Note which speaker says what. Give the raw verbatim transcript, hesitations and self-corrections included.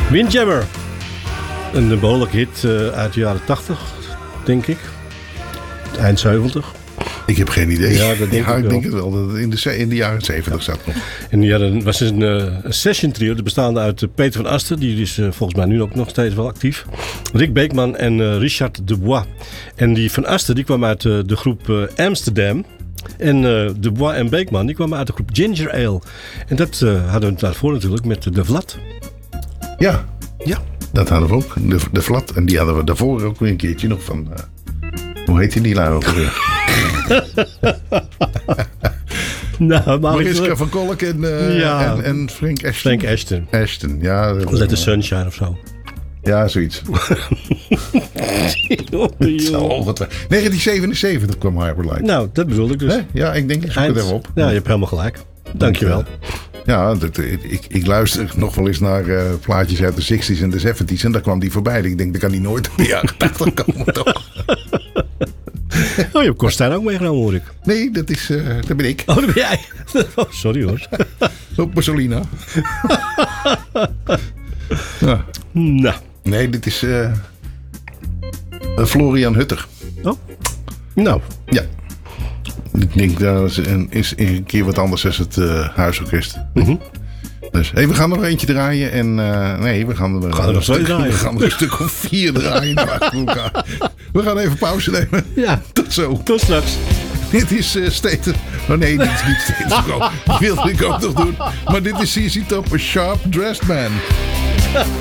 Speaker 1: Windjammer. Een behoorlijke hit uh, uit de jaren tachtig, denk ik. Eind zeventig.
Speaker 2: Ik heb geen idee.
Speaker 1: Ja, dat denk
Speaker 2: ja,
Speaker 1: ik,
Speaker 2: ik
Speaker 1: wel.
Speaker 2: denk het wel. Dat het in de, in de jaren zeventig zat nog.
Speaker 1: En ja, dat was een, uh, een session trio. Dat bestaande uit uh, Peter van Asten. Die is uh, volgens mij nu ook nog steeds wel actief. Rick Beekman en uh, Richard Dubois. En die van Asten die kwam uit uh, de groep uh, Amsterdam. En uh, Dubois en Beekman die kwamen uit de groep Ginger Ale. En dat uh, hadden we daarvoor natuurlijk met uh, De Vlat.
Speaker 2: Ja,
Speaker 1: Ja.
Speaker 2: dat hadden we ook. De, de Vlat. En die hadden we daarvoor ook weer een keertje nog van... Uh, hoe heet die lui ook alweer?
Speaker 1: Nou, maar
Speaker 2: Mariska van Kolk en, uh,
Speaker 1: Ja.
Speaker 2: en, en Frank Ashton.
Speaker 1: Frank Ashton.
Speaker 2: Ashton, ja.
Speaker 1: Let the Sunshine of zo.
Speaker 2: Ja, zoiets. negentien zevenenzeventig kwam Hyperlight.
Speaker 1: Nou, dat bedoel ik dus.
Speaker 2: Hè? Ja, ik denk, ik zoek het even op.
Speaker 1: Ja, je hebt helemaal gelijk. Dankjewel.
Speaker 2: Ja, dat, ik, ik luister nog wel eens naar uh, plaatjes uit de zestig's en de zeventig's. En daar kwam die voorbij. Ik denk, dat kan die nooit in de jaren tachtig komen, toch?
Speaker 1: Oh, je hebt Kostijn ook meegenomen, hoor ik.
Speaker 2: Nee, dat, is, uh, dat ben ik.
Speaker 1: Oh, dat ben jij. Oh, sorry hoor.
Speaker 2: Ook Mussolina. Ja.
Speaker 1: Nou.
Speaker 2: Nee, dit is uh, Florian Hutter.
Speaker 1: Oh. Nou.
Speaker 2: Ja. Ik denk dat is een, is een keer wat anders dan het uh, huisorkest.
Speaker 1: Mm-hmm.
Speaker 2: Dus hey, we gaan er nog eentje draaien. En uh, nee, we gaan er,
Speaker 1: gaan er
Speaker 2: een
Speaker 1: nog twee
Speaker 2: stuk,
Speaker 1: draaien.
Speaker 2: we gaan er een stuk of vier draaien. achter elkaar. We gaan even pauze nemen.
Speaker 1: Ja.
Speaker 2: Tot zo.
Speaker 1: Tot straks.
Speaker 2: Dit is uh, State... Oh nee, dit is niet State of Go. Die wilde ik ook nog doen. Maar dit is C C Top, A Sharp Dressed Man.